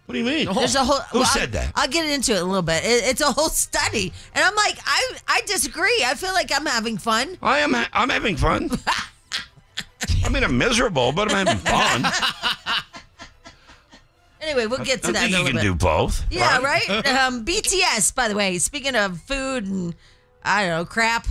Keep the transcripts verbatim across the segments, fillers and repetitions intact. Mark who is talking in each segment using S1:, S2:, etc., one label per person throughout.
S1: What do you mean?
S2: There's a whole.
S1: Who
S2: well,
S1: said that?
S2: I'll, I'll get into it in a little bit. It, it's a whole study, and I'm like, I I disagree. I feel like I'm having fun.
S1: I am. Ha- I'm having fun. I mean, I'm miserable, but I'm having fun.
S2: Anyway, we'll get to
S1: I
S2: that
S1: think
S2: in a
S1: you
S2: little
S1: can
S2: bit.
S1: do both.
S2: Yeah, right? um, B T S, by the way, speaking of food and, I don't know, crap.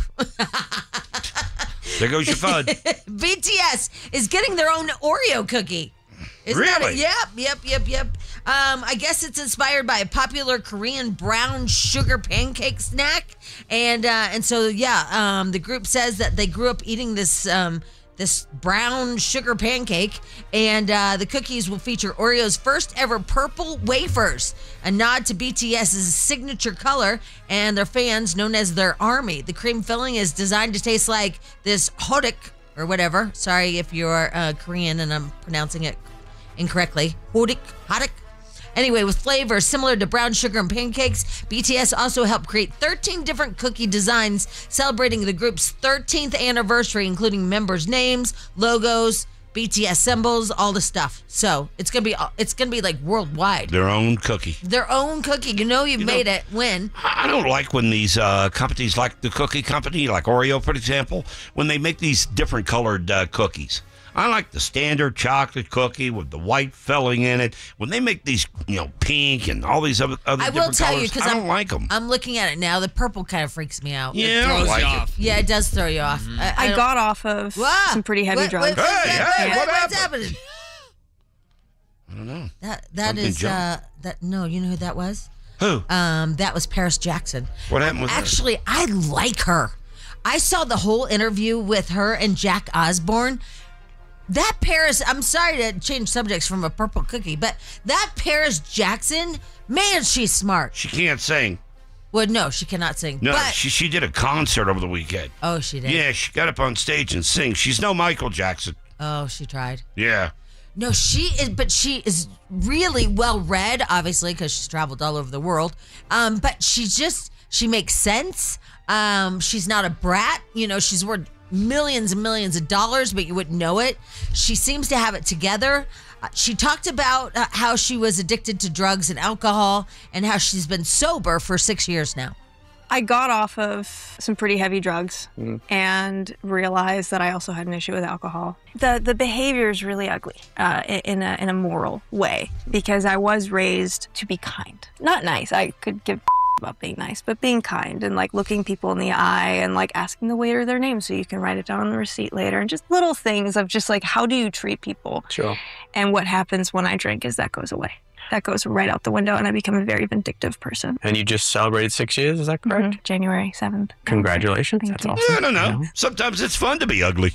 S1: There goes your fun.
S2: B T S is getting their own Oreo cookie. Isn't that
S1: Really?
S2: it? Yep, yep, yep, yep. Um, I guess it's inspired by a popular Korean brown sugar pancake snack. And uh, and so, yeah, um, the group says that they grew up eating this um, this brown sugar pancake. And uh, the cookies will feature Oreo's first ever purple wafers, a nod to BTS's signature color and their fans known as their army. The cream filling is designed to taste like this hodik or whatever. Sorry if you're uh, Korean and I'm pronouncing it incorrectly. Hodik, hodik. Anyway, with flavors similar to brown sugar and pancakes, B T S also helped create thirteen different cookie designs celebrating the group's thirteenth anniversary, including members' names, logos, B T S symbols, all the stuff. So it's gonna be it's gonna be like worldwide.
S1: Their own cookie.
S2: Their own cookie. You know you've
S1: You know-
S2: made it. When?
S1: I don't like when these uh, companies, like the cookie company, like Oreo, for example, when they make these different colored uh, cookies. I like the standard chocolate cookie with the white filling in it. When they make these, you know, pink and all these other, other
S2: I will
S1: different
S2: tell
S1: colors,
S2: you because
S1: I
S2: I'm
S1: don't like them.
S2: I'm looking at it now. The purple kind of freaks me out.
S1: Yeah, I don't
S3: throws
S1: like
S3: you
S1: it.
S3: off.
S2: Yeah, it does throw you off.
S1: Mm-hmm.
S2: I,
S4: I
S2: don't-
S4: got off of
S2: Wow.
S4: some pretty heavy
S2: What-
S4: drugs.
S2: what- what's
S1: Hey,
S2: that-
S1: hey,
S2: what-
S1: what
S2: what's
S1: happened?
S2: happening?
S1: I don't know.
S2: That that
S1: Something
S2: is uh
S1: jumped.
S2: that no, you know who that was?
S1: Who?
S2: Um, that was Paris Jackson.
S1: What happened with her?
S2: Actually, I like her. I saw the whole interview with her and Jack Osborne. That Paris, I'm sorry to change subjects from a purple cookie, but that Paris Jackson, man, she's smart.
S1: She can't sing.
S2: Well, no, she cannot sing.
S1: No,
S2: but
S1: she she did a concert over the weekend.
S2: oh, she did.
S1: Yeah, she got up on stage and sing. She's no Michael Jackson.
S2: Oh, she tried.
S1: Yeah.
S2: No, she is, but she is really well read, obviously, because she's traveled all over the world. Um, but she's just, she makes sense. Um, she's not a brat. You know, she's worth millions and millions of dollars, but you wouldn't know it. She seems to have it together. Uh, she talked about uh, how she was addicted to drugs and alcohol and how she's been sober for six years now.
S4: I got off of some pretty heavy drugs and realized that I also had an issue with alcohol. The the behavior is really ugly uh, in a in a moral way because I was raised to be kind, not nice. I could give about being nice, but being kind and like looking people in the eye and like asking the waiter their name so you can write it down on the receipt later, and just little things of just like how do you treat people.
S5: Sure.
S4: And what happens when I drink is that goes away. That goes right out the window, and I become a very vindictive person.
S5: And you just celebrated six years, is that correct?
S4: Mhm. January seventh.
S5: Congratulations.
S4: Thank
S5: That's
S4: you.
S5: awesome.
S1: I don't know.
S5: Yeah.
S1: Sometimes it's fun to be ugly.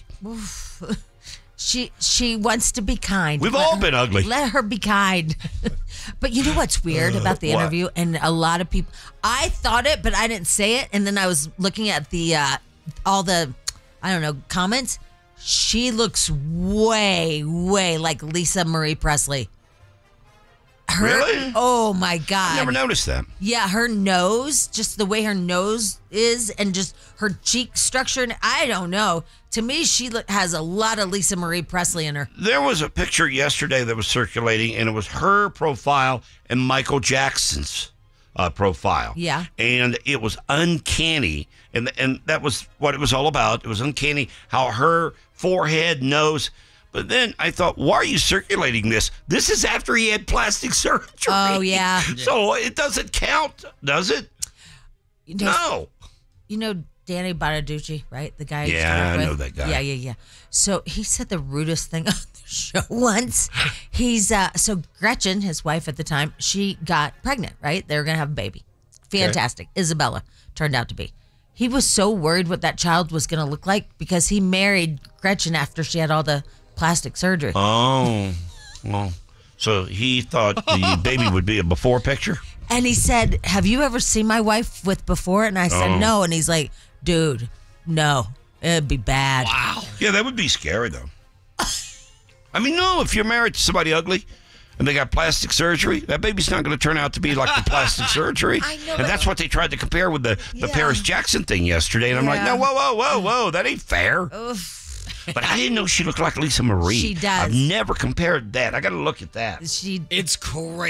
S2: She she wants to be kind.
S1: We've
S2: Let
S1: all
S2: her-
S1: been ugly.
S2: Let her be kind. But you know what's weird about the
S1: what?
S2: interview? And a lot of people, I thought it, but I didn't say it. And then I was looking at the uh, all the, I don't know, comments. She looks way, way like Lisa Marie Presley. Her,
S1: Really?
S2: Oh my God.
S1: I never noticed that.
S2: Yeah, her nose, just the way her nose is, and just her cheek structure. And I don't know. To me, she look, has a lot of Lisa Marie Presley in her.
S1: There was a picture yesterday that was circulating, and it was her profile and Michael Jackson's uh, profile.
S2: Yeah.
S1: And it was uncanny, and and that was what it was all about. It was uncanny how her forehead, nose. But then I thought, why are you circulating this? This is after he had plastic surgery.
S2: Oh, yeah.
S1: So it doesn't count, does it?
S2: You know,
S1: No.
S2: You know Danny Bonaducci, right? The guy. you
S1: Yeah,
S2: started
S1: I
S2: with?
S1: know that guy.
S2: Yeah, yeah, yeah. So he said the rudest thing on the show once. He's uh so Gretchen, his wife at the time, she got pregnant, right? They were gonna have a baby. Fantastic. Isabella turned out to be. He was so worried what that child was gonna look like because he married Gretchen after she had all the plastic surgery.
S1: Oh, well. So he thought the baby would be a before picture?
S2: And he said, "Have you ever seen my wife with before?" And I said,
S1: Oh.
S2: "No." And he's like, "Dude, no, it'd be bad."
S3: Wow.
S1: Yeah, that would be scary, though. I mean, no, if you're married to somebody ugly and they got plastic surgery, that baby's not going to turn out to be like the plastic surgery.
S2: I know,
S1: and
S2: but-
S1: that's what they tried to compare with the, the
S2: Yeah.
S1: Paris Jackson thing yesterday. And I'm like,
S2: Yeah.
S1: no, whoa, whoa, whoa, whoa, that ain't fair. But I didn't know she looked like Lisa Marie.
S2: She does.
S1: I've never compared that. I got to look at that.
S2: She
S3: It's crazy.